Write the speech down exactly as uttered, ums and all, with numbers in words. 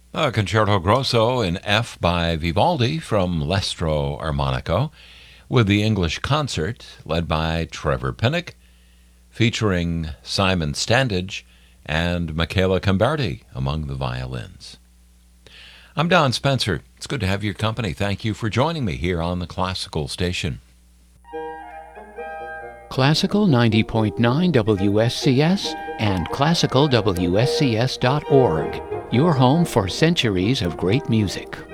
A Concerto Grosso in F by Vivaldi from L'Estro Armonico, with the English Concert led by Trevor Pinnock, featuring Simon Standage and Michaela Camberti among the violins. I'm Don Spencer. It's good to have your company. Thank you for joining me here on the Classical Station. Classical ninety point nine W S C S and classical W S C S dot org. Your home for centuries of great music.